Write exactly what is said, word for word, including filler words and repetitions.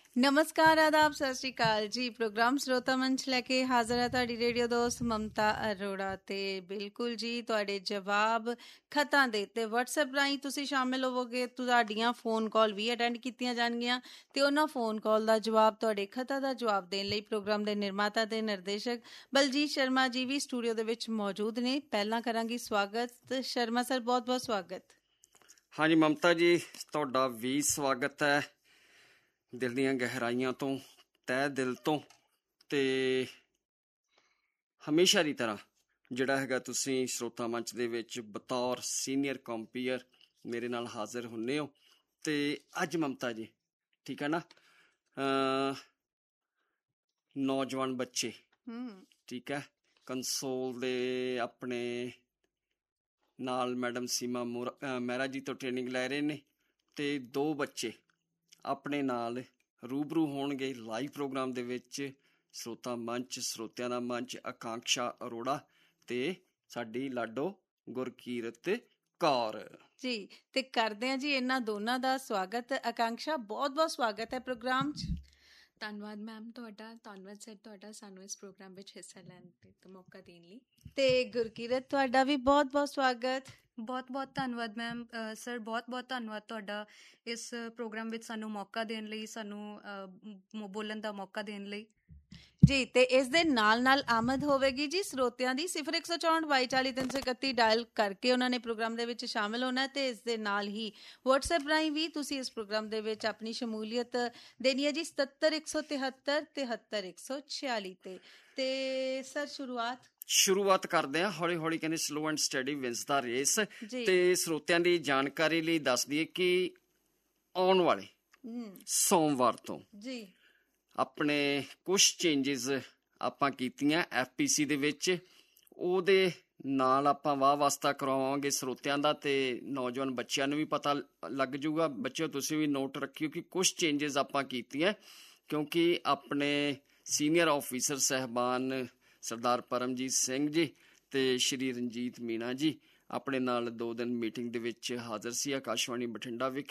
ਨਮਸਕਾਰ, ਆਦਾਬ, ਸਤਿ ਸ਼੍ਰੀ ਅਕਾਲ ਜੀ। ਪ੍ਰੋਗਰਾਮ ਸਰੋਤਾ ਮੰਚ ਲੈ ਕੇ ਹਾਜ਼ਰ ਹੈ ਤੁਹਾਡੀ ਰੇਡੀਓ ਦੋਸਤ ਮਮਤਾ ਅਰੋੜਾ। ਤੇ ਬਿਲਕੁਲ ਜੀ, ਤੁਹਾਡੇ ਜਵਾਬ ਖਤਾਂ ਦੇ ਤੇ ਵਟਸਐਪ ਰਾਹੀਂ ਤੁਸੀਂ ਸ਼ਾਮਿਲ ਹੋਵੋਗੇ। ਤੁਹਾਡੀਆਂ ਫੋਨ ਕਾਲ ਵੀ ਅਟੈਂਡ ਕੀਤੀਆਂ ਜਾਣਗੀਆਂ ਤੇ ਉਹਨਾਂ ਫੋਨ ਕਾਲ ਦਾ ਜਵਾਬ ਤੁਹਾਡੇ ਖਤਾਂ ਦਾ ਜਵਾਬ ਦੇਣ ਲਈ ਪ੍ਰੋਗਰਾਮ ਦੇ ਨਿਰਮਾਤਾ ਤੇ ਨਿਰਦੇਸ਼ਕ ਬਲਜੀਤ ਸ਼ਰਮਾ ਜੀ ਵੀ ਸਟੂਡੀਓ ਦੇ ਵਿੱਚ ਮੌਜੂਦ ਨੇ। ਪਹਿਲਾਂ ਕਰਾਂਗੀ ਸਵਾਗਤ। ਸ਼ਰਮਾ ਸਰ, ਬਹੁਤ ਬਹੁਤ ਸਵਾਗਤ। ਹਾਂਜੀ ਮਮਤਾ ਜੀ, ਤੁਹਾਡਾ ਵੀ ਸਵਾਗਤ ਹੈ ਦਿਲ ਦੀਆਂ ਗਹਿਰਾਈਆਂ ਤੋਂ, ਤਹਿ ਦਿਲ ਤੋਂ। ਤੇ ਹਮੇਸ਼ਾ ਦੀ ਤਰ੍ਹਾਂ ਜਿਹੜਾ ਹੈਗਾ ਤੁਸੀਂ ਸਰੋਤਾ ਮੰਚ ਦੇ ਵਿੱਚ ਬਤੌਰ ਸੀਨੀਅਰ ਕੰਪੀਅਰ ਮੇਰੇ ਨਾਲ ਹਾਜ਼ਰ ਹੁੰਦੇ ਹੋ। ਤੇ ਅੱਜ ਮਮਤਾ ਜੀ, ਠੀਕ ਹੈ ਨਾ, ਨੌਜਵਾਨ ਬੱਚੇ, ਠੀਕ ਹੈ, ਕੰਸੋਲ ਦੇ ਆਪਣੇ ਨਾਲ ਮੈਡਮ ਸੀਮਾ ਮੋਰ ਮਹਿਰਾ ਜੀ ਤੋਂ ਟ੍ਰੇਨਿੰਗ ਲੈ ਰਹੇ ਨੇ। ਤੇ ਦੋ ਬੱਚੇ ਆਪਣੇ ਨਾਲ ਰੂਬਰੂ ਹੋਣਗੇ ਲਾਈਵ ਪ੍ਰੋਗਰਾਮ ਦੇ ਵਿੱਚ। ਸਰੋਤਾ ਮੰਚ, ਸਰੋਤਿਆਂ ਦਾ ਮੰਚ, ਆਕਾਂਕਸ਼ਾ ਅਰੋੜਾ ਤੇ ਸਾਡੀ ਲਾਡੋ ਗੁਰਕੀਰਤ ਕੌਰ ਜੀ। ਤੇ ਕਰਦੇ ਹਾਂ ਜੀ ਇਹਨਾਂ ਦੋਨਾਂ ਦਾ ਸਵਾਗਤ। ਆਕਾਂਕਸ਼ਾ, ਬਹੁਤ ਬਹੁਤ ਸਵਾਗਤ ਹੈ ਪ੍ਰੋਗਰਾਮ 'ਚ। ਧੰਨਵਾਦ ਮੈਮ ਤੁਹਾਡਾ, ਧੰਨਵਾਦ ਸਰ ਤੁਹਾਡਾ ਸਾਨੂੰ ਇਸ ਪ੍ਰੋਗਰਾਮ ਵਿੱਚ ਹਿੱਸਾ ਲੈਣ ਦਾ ਮੌਕਾ ਦੇਣ ਲਈ। ਤੇ ਗੁਰਕੀਰਤ, ਤੁਹਾਡਾ ਵੀ ਬਹੁਤ ਬਹੁਤ ਸਵਾਗਤ। ਬਹੁਤ ਬਹੁਤ ਧੰਨਵਾਦ ਮੈਮ। ਸਰ ਬਹੁਤ ਬਹੁਤ ਧੰਨਵਾਦ ਤੁਹਾਡਾ ਇਸ ਪ੍ਰੋਗਰਾਮ ਵਿੱਚ ਸਾਨੂੰ ਮੌਕਾ ਦੇਣ ਲਈ, ਸਾਨੂੰ ਬੋਲਣ ਦਾ ਮੌਕਾ ਦੇਣ ਲਈ ਜੀ। ਤੇ ਇਸ ਦੇ ਨਾਲ ਨਾਲ ਆਮਦ ਹੋਵੇਗੀ ਜੀ ਸਰੋਤਿਆਂ ਦੀ। ਸਿਫਰ ਇੱਕ ਸੌ ਚੌਂਹਠ ਬਾਈ ਚਾਲੀ ਤਿੰਨ ਸੌ ਇਕੱਤੀ ਡਾਇਲ ਕਰਕੇ ਉਹਨਾਂ ਨੇ ਪ੍ਰੋਗਰਾਮ ਦੇ ਵਿੱਚ ਸ਼ਾਮਿਲ ਹੋਣਾ। ਤੇ ਇਸ ਦੇ ਨਾਲ ਹੀ ਵਟਸਐਪ ਰਾਹੀਂ ਵੀ ਤੁਸੀਂ ਇਸ ਪ੍ਰੋਗਰਾਮ ਦੇ ਵਿੱਚ ਆਪਣੀ ਸ਼ਮੂਲੀਅਤ ਦੇਣੀ ਹੈ ਜੀ। ਸਤੱਤਰ ਇੱਕ ਸੌ ਤਿਹੱਤਰ ਤਿਹੱਤਰ ਇੱਕ ਸੌ ਛਿਆਲੀ ਤੇ ਤੇ ਸਰ ਸ਼ੁਰੂਆਤ ਸ਼ੁਰੂਆਤ ਕਰਦੇ ਹਾਂ ਹੌਲੀ ਹੌਲੀ। ਕਹਿੰਦੇ slow and study wins the race. ਤੇ ਸਰੋਤਿਆਂ ਦੀ ਜਾਣਕਾਰੀ ਲਈ ਦੱਸ ਦਈਏ ਕਿ ਆਉਣ ਵਾਲੇ ਸੋਮਵਾਰ ਤੋਂ ਜੀ ਆਪਣੇ ਕੁਛ ਚੇਂਜਿਸ ਆਪਾਂ ਕੀਤੀਆਂ ਐਫ ਪੀ ਸੀ ਦੇ ਵਿੱਚ। ਉਹਦੇ ਨਾਲ ਆਪਾਂ ਵਾਹ ਵਾਸਤਾ ਕਰਵਾਵਾਂਗੇ ਸਰੋਤਿਆਂ ਦਾ ਤੇ ਨੌਜਵਾਨ ਬੱਚਿਆਂ ਨੂੰ ਵੀ ਪਤਾ ਲੱਗ ਜੂਗਾ। ਬੱਚਿਓ, ਤੁਸੀਂ ਵੀ ਨੋਟ ਰੱਖਿਓ ਕਿ ਕੁਛ ਚੇਂਜਿਸ ਆਪਾਂ ਕੀਤੀਆਂ, ਕਿਉਂਕਿ ਆਪਣੇ ਸੀਨੀਅਰ ਆਫਿਸਰ ਸਾਹਿਬਾਨ ਸਰਦਾਰ ਪਰਮਜੀਤ ਸਿੰਘ ਜੀ ਤੇ ਸ਼੍ਰੀ ਰਣਜੀਤ ਮੀਣਾ ਜੀ ਆਪਣੇ ਨਾਲ ਦੋ ਦਿਨ ਮੀਟਿੰਗ ਦੇ ਵਿੱਚ ਹਾਜ਼ਰ ਸੀ ਆਕਾਸ਼ਵਾਣੀ ਬਠਿੰਡਾ ਵਿਖੇ।